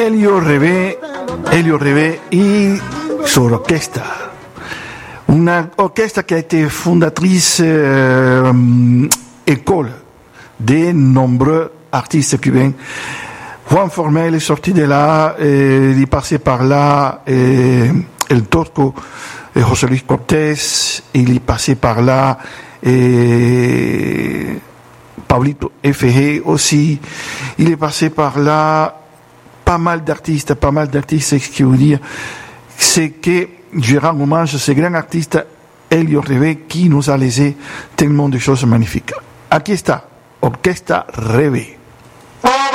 Elio Rebe y su orquesta. Una orquesta qui a été fondatrice école de nombreux artistes cubains. Juan Formel est sorti de là, il est passé par là, El Turco, José Luis Cortés, il est passé par là, Pablito F.G. aussi, il est passé par là, pas mal d'artistes, ce qui veut dire, c'est que je rends hommage à ce grand artiste Elio Rebe qui nous a laissé tellement de choses magnifiques. Aquí está, Orquesta Rebe.